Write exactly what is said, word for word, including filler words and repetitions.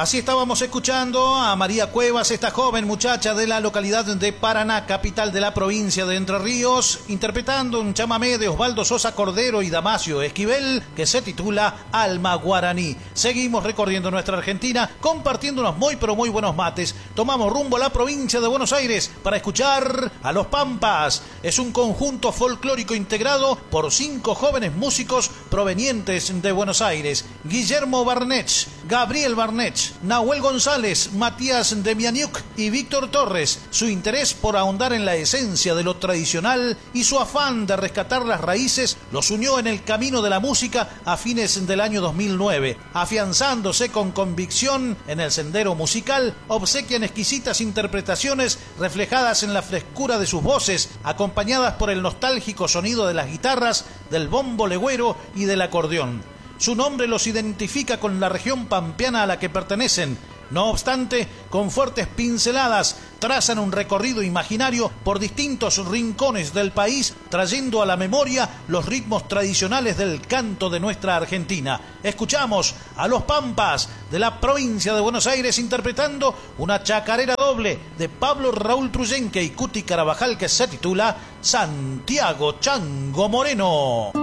Así estábamos escuchando a María Cuevas, esta joven muchacha de la localidad de Paraná, capital de la provincia de Entre Ríos, interpretando un chamamé de Osvaldo Sosa Cordero y Damasio Esquivel que se titula Alma Guaraní. Seguimos recorriendo nuestra Argentina, compartiendo unos muy pero muy buenos mates. Tomamos rumbo a la provincia de Buenos Aires para escuchar a Los Pampas. Es un conjunto folclórico integrado por cinco jóvenes músicos provenientes de Buenos Aires: Guillermo Barnech, Gabriel Barnech, Nahuel González, Matías Demianiuk y Víctor Torres. Su interés por ahondar en la esencia de lo tradicional y su afán de rescatar las raíces los unió en el camino de la música a fines del año dos mil nueve. Afianzándose con convicción en el sendero musical, obsequian exquisitas interpretaciones reflejadas en la frescura de sus voces, acompañadas por el nostálgico sonido de las guitarras, del bombo legüero y del acordeón. Su nombre los identifica con la región pampeana a la que pertenecen. No obstante, con fuertes pinceladas, trazan un recorrido imaginario por distintos rincones del país, trayendo a la memoria los ritmos tradicionales del canto de nuestra Argentina. Escuchamos a Los Pampas de la provincia de Buenos Aires interpretando una chacarera doble de Pablo Raúl Truyenque y Cuti Carabajal que se titula Santiago Chango Moreno.